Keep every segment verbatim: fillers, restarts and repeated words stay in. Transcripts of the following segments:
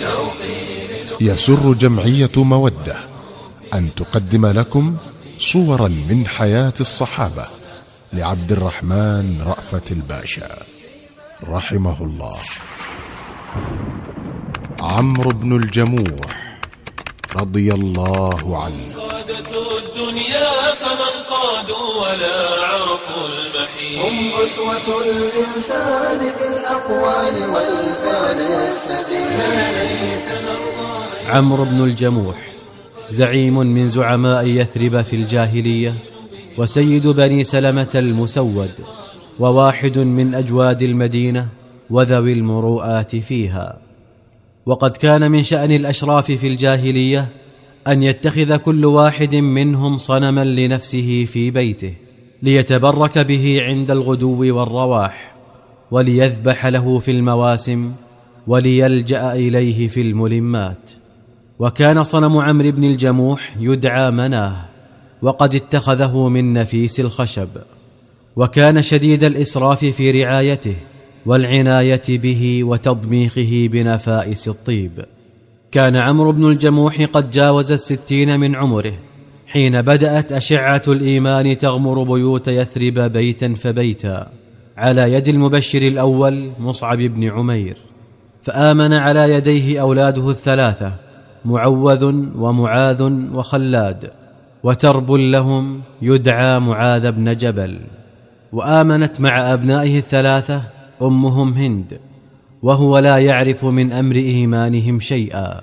يسر جمعية مودة أن تقدم لكم صورا من حياة الصحابة لعبد الرحمن رأفت الباشا رحمه الله. عمرو بن الجموح رضي الله عنه. قادة الدنيا فمن قادوا ولا عرفوا المحيط، هم أسوة الإنسان في الأقوال والفعل السديد. عمرو بن الجموح زعيم من زعماء يثرب في الجاهلية، وسيد بني سلمة المسود، وواحد من أجواد المدينة وذوي المروءات فيها. وقد كان من شأن الأشراف في الجاهلية أن يتخذ كل واحد منهم صنما لنفسه في بيته ليتبرك به عند الغدو والرواح، وليذبح له في المواسم، وليلجأ إليه في الملمات. وكان صنم عمرو بن الجموح يدعى مناه، وقد اتخذه من نفيس الخشب، وكان شديد الإسراف في رعايته والعناية به وتضميخه بنفائس الطيب. كان عمرو بن الجموح قد جاوز الستين من عمره حين بدأت أشعة الإيمان تغمر بيوت يثرب بيتا فبيتا على يد المبشر الأول مصعب بن عمير، فآمن على يديه أولاده الثلاثة معوذ ومعاذ وخلاد، وترب لهم يدعى معاذ بن جبل. وآمنت مع أبنائه الثلاثة أمهم هند، وهو لا يعرف من أمر إيمانهم شيئا.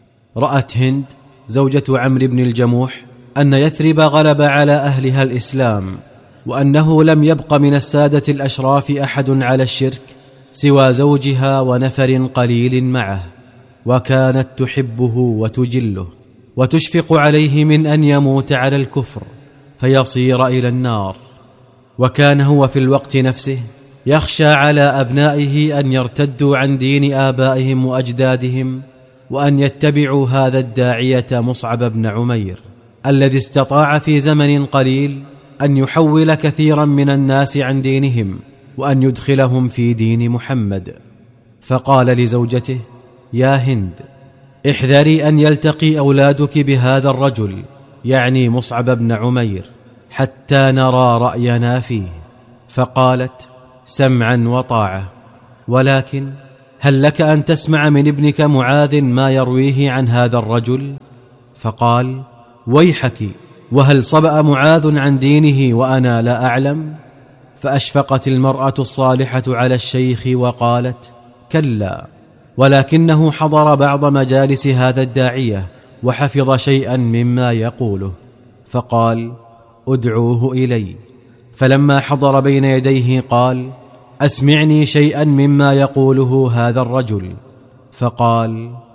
رأت هند زوجة عمرو بن الجموح أن يثرب غلب على أهلها الإسلام، وأنه لم يبق من السادة الأشراف أحد على الشرك سوى زوجها ونفر قليل معه، وكانت تحبه وتجله وتشفق عليه من أن يموت على الكفر فيصير إلى النار. وكان هو في الوقت نفسه يخشى على أبنائه أن يرتدوا عن دين آبائهم وأجدادهم، وأن يتبعوا هذا الداعية مصعب بن عمير الذي استطاع في زمن قليل أن يحول كثيرا من الناس عن دينهم وأن يدخلهم في دين محمد. فقال لزوجته: يا هند، احذري أن يلتقي أولادك بهذا الرجل، يعني مصعب بن عمير، حتى نرى رأينا فيه. فقالت: سمعا وطاعة، ولكن هل لك أن تسمع من ابنك معاذ ما يرويه عن هذا الرجل؟ فقال: ويحك، وهل صبأ معاذ عن دينه وأنا لا أعلم؟ فأشفقت المرأة الصالحة على الشيخ وقالت: كلا، ولكنه حضر بعض مجالس هذا الداعية وحفظ شيئا مما يقوله. فقال: ادعوه إلي. فلما حضر بين يديه قال: أسمعني شيئا مما يقوله هذا الرجل. فقال: